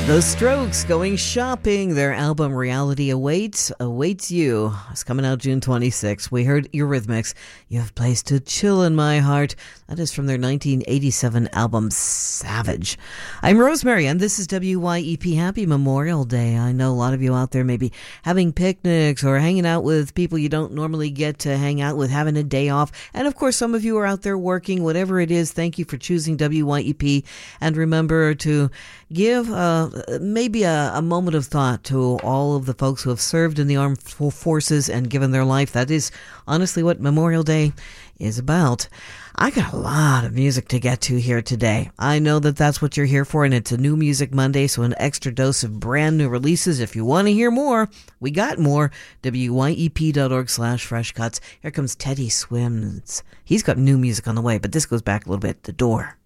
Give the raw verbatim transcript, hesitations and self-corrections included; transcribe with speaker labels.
Speaker 1: The Strokes going shopping. Their album Reality Awaits awaits you. It's coming out June twenty-sixth. We heard Eurythmics. You have place to chill in my heart. That is from their nineteen eighty-seven album Savage. I'm Rosemary, and this is W Y E P. Happy Memorial Day. I know a lot of you out there may be having picnics or hanging out with people you don't normally get to hang out with, having a day off. And of course, some of you are out there working. Whatever it is, thank you for choosing W Y E P. And remember to give uh, maybe a, a moment of thought to all of the folks who have served in the armed forces and given their life. That is honestly what Memorial Day is about. I got a lot of music to get to here today. I know that that's what you're here for, and it's a New Music Monday, so an extra dose of brand new releases. If you want to hear more, we got more. W Y E P dot org slash fresh cuts. Here comes Teddy Swims. He's got new music on the way, but this goes back a little bit. The Door.